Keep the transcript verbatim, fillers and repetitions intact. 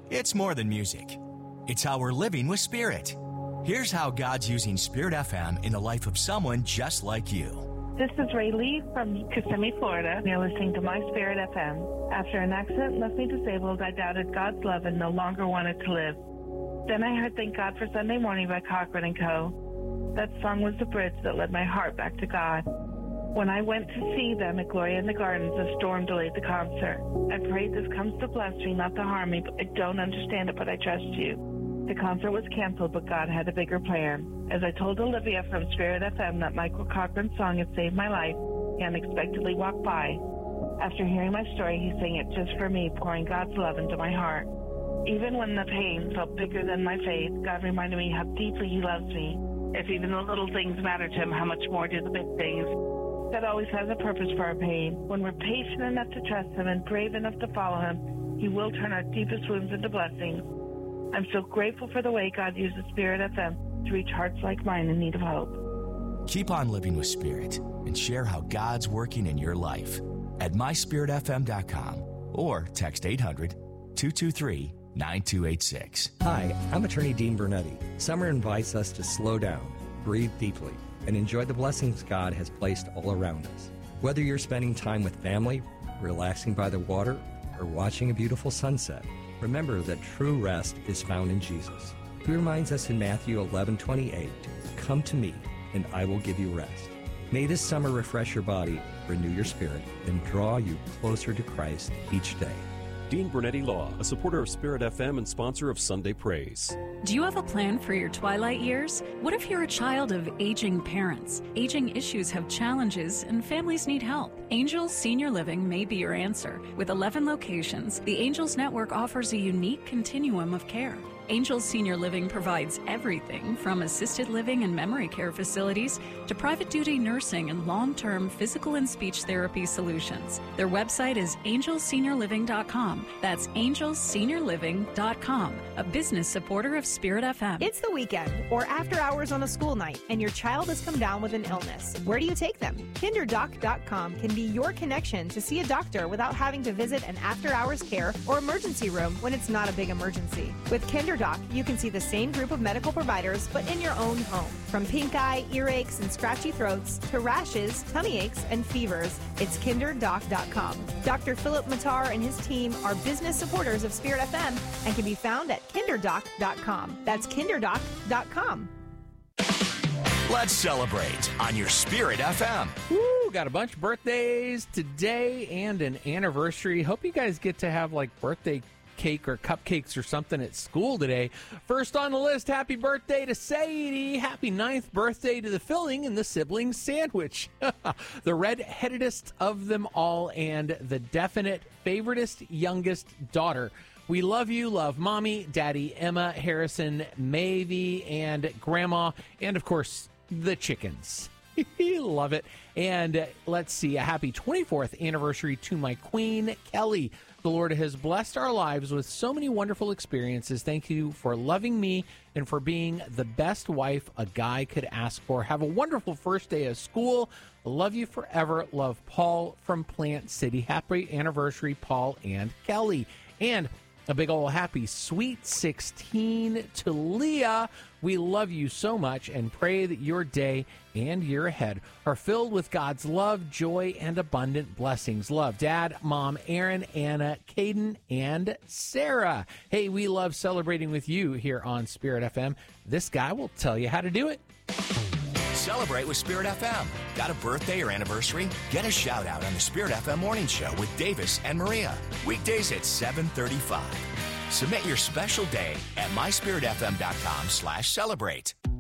It's more than music. It's how we're living with Spirit. Here's how God's using Spirit F M in the life of someone just like you. This is Ray Lee from Kissimmee, Florida. You're listening to My Spirit F M. After an accident left me disabled, I doubted God's love and no longer wanted to live. Then I heard Thank God for Sunday Morning by Cochran and Co. That song was the bridge that led my heart back to God. When I went to see them at Gloria in the Gardens, a storm delayed the concert. I prayed this comes to bless me, not to harm me. But I don't understand it, but I trust you. The concert was canceled, but God had a bigger plan. As I told Olivia from Spirit F M that Michael Cochran's song had saved my life, he unexpectedly walked by. After hearing my story, he sang it just for me, pouring God's love into my heart. Even when the pain felt bigger than my faith, God reminded me how deeply he loves me. If even the little things matter to him, how much more do the big things? God always has a purpose for our pain. When we're patient enough to trust him and brave enough to follow him, he will turn our deepest wounds into blessings. I'm so grateful for the way God uses Spirit F M to reach hearts like mine in need of hope. Keep on living with Spirit and share how God's working in your life at my spirit f m dot com or text eight hundred, two two three, nine two eight six. Hi, I'm attorney Dean Bernetti. Summer invites us to slow down, breathe deeply, and enjoy the blessings God has placed all around us. Whether you're spending time with family, relaxing by the water, or watching a beautiful sunset, remember that true rest is found in Jesus. He reminds us in Matthew eleven twenty-eight, "Come to me, and I will give you rest." May this summer refresh your body, renew your spirit, and draw you closer to Christ each day. Dean Bernetti Law, a supporter of Spirit F M and sponsor of Sunday Praise. Do you have a plan for your twilight years? What if you're a child of aging parents? Aging issues have challenges and families need help. Angels Senior Living may be your answer. With eleven locations, the Angels Network offers a unique continuum of care. Angels Senior Living provides everything from assisted living and memory care facilities to private duty nursing and long-term physical and speech therapy solutions. Their website is angels senior living dot com. That's angels senior living dot com, a business supporter of Spirit F M. It's the weekend or after hours on a school night and your child has come down with an illness. Where do you take them? kinder doc dot com can be your connection to see a doctor without having to visit an after-hours care or emergency room when it's not a big emergency. With Kinder Doc, you can see the same group of medical providers, but in your own home. From pink eye, earaches, and scratchy throats to rashes, tummy aches, and fevers, it's kinder doc dot com. Doctor Philip Matar and his team are business supporters of Spirit F M and can be found at kinder doc dot com. That's kinder doc dot com. Let's celebrate on your Spirit F M. Woo, got a bunch of birthdays today and an anniversary. Hope you guys get to have like birthday cake or cupcakes or something at school today. First on the list, happy birthday to Sadie. Happy ninth birthday to the filling in the sibling sandwich. The red-headedest of them all and the definite favoritist youngest daughter. We love you, love Mommy, Daddy, Emma, Harrison, Mavie, and Grandma, and of course, the chickens. Love it. And uh, let's see, a happy twenty-fourth anniversary to my queen, Kelly. The Lord has blessed our lives with so many wonderful experiences. Thank you for loving me and for being the best wife a guy could ask for. Have a wonderful first day of school. Love you forever. Love, Paul from Plant City. Happy anniversary, Paul and Kelly. And a big old happy sweet sixteen to Leah. We love you so much and pray that your day and year ahead are filled with God's love, joy, and abundant blessings. Love, Dad, Mom, Aaron, Anna, Caden, and Sarah. Hey, we love celebrating with you here on Spirit F M. This guy will tell you how to do it. Celebrate with Spirit F M. Got a birthday or anniversary? Get a shout out on the Spirit F M Morning Show with Davis and Maria. Weekdays at seven thirty-five. Submit your special day at my spirit f m dot com slash celebrate.